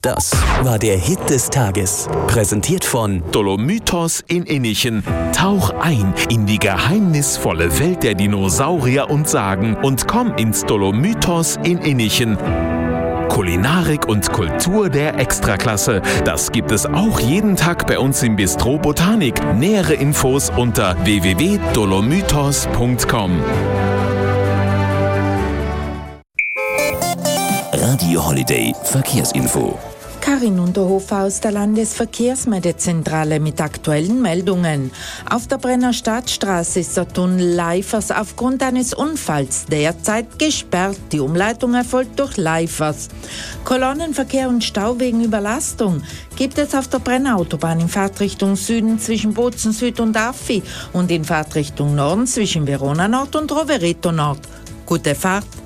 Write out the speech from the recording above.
Das war der Hit des Tages. Präsentiert von Dolomytos in Innichen. Tauch ein in die geheimnisvolle Welt der Dinosaurier und Sagen und komm ins Dolomytos in Innichen. Kulinarik und Kultur der Extraklasse. Das gibt es auch jeden Tag bei uns im Bistro Botanik. Nähere Infos unter www.dolomytos.com. Radio Holiday Verkehrsinfo. Karin Unterhofer aus der Landesverkehrsmeldezentrale mit aktuellen Meldungen. Auf der Brenner Stadtstraße ist der Tunnel Leifers aufgrund eines Unfalls derzeit gesperrt. Die Umleitung erfolgt durch Leifers. Kolonnenverkehr und Stau wegen Überlastung gibt es auf der Brenner Autobahn in Fahrtrichtung Süden zwischen Bozen Süd und Affi und in Fahrtrichtung Norden zwischen Verona Nord und Rovereto Nord. Gute Fahrt!